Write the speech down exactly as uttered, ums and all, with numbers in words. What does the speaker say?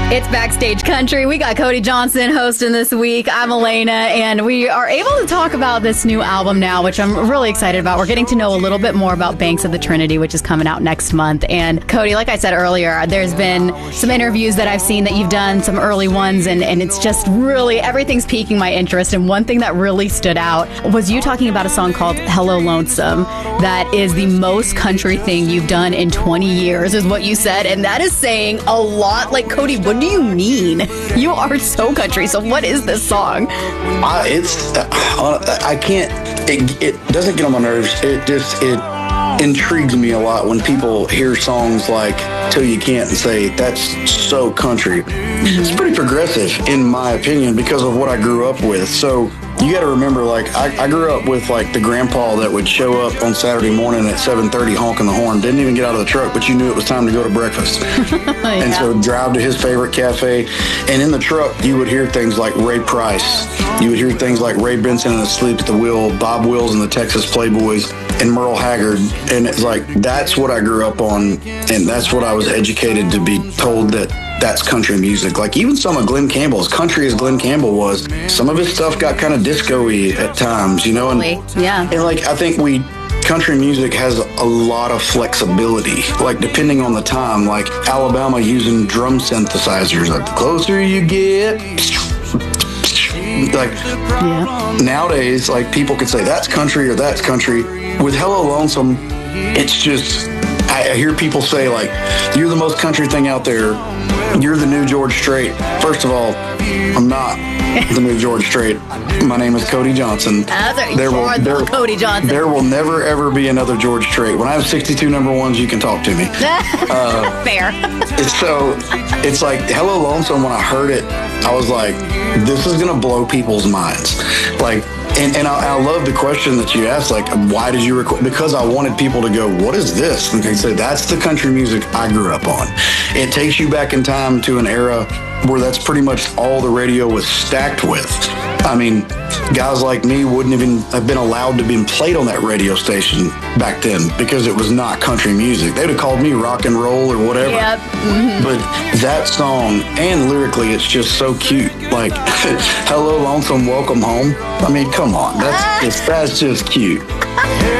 It's Backstage Country. We got Cody Johnson hosting this week. I'm Elena, and we are able to talk about this new album now, which I'm really excited about. We're getting to know a little bit more about Banks of the Trinity, which is coming out next month. And Cody, like I said earlier, there's been some interviews that I've seen that you've done, some early ones, and, and it's just really, everything's piquing my interest. And one thing that really stood out was you talking about a song called Hello Lonesome that is the most country thing you've done in twenty years, is what you said. And that is saying a lot. Like, Cody, what do you mean? You are so country. So what is this song? Uh, it's, uh, I can't, it, it doesn't get on my nerves. It just, it intrigues me a lot when people hear songs like Till You Can't and say, that's so country. Mm-hmm. It's pretty progressive, in my opinion, because of what I grew up with. So you got to remember, like, I, I grew up with, like, the grandpa that would show up on Saturday morning at seven thirty honking the horn, didn't even get out of the truck, but you knew it was time to go to breakfast. Yeah. And so drive to his favorite cafe. And in the truck, you would hear things like Ray Price. You would hear things like Ray Benson and Asleep at the Wheel, Bob Wills and the Texas Playboys, and Merle Haggard. And it's like, that's what I grew up on, and that's what I was educated to be told, that that's country music. Like, even some of Glenn Campbell, as country as Glenn Campbell was, some of his stuff got kind of disco-y at times, you know? And, yeah. And, like, I think we, country music has a lot of flexibility, like, depending on the time. Like, Alabama using drum synthesizers. Like, the closer you get, like, yeah. Nowadays, like, people could say, that's country or that's country. With Hello Lonesome, it's just, I hear people say, like, you're the most country thing out there. You're the new George Strait. First of all, I'm not the new George Strait. My name is Cody Johnson. There will, there, Cody Johnson. There will never, ever be another George Strait. When I have sixty-two number ones, you can talk to me. Uh, Fair. So it's like, Hello Lonesome, when I heard it, I was like, this is going to blow people's minds. Like, And, and I, I love the question that you asked, like, why did you record? Because I wanted people to go, what is this? And they say, that's the country music I grew up on. It takes you back in time to an era where that's pretty much all the radio was stacked with. I mean, guys like me wouldn't even have been allowed to be played on that radio station back then because it was not country music. They would have called me rock and roll or whatever. Yep. Mm-hmm. But that song, and lyrically, it's just so cute. Like, Hello Lonesome, Welcome Home. I mean, come on. That's just, that's just cute.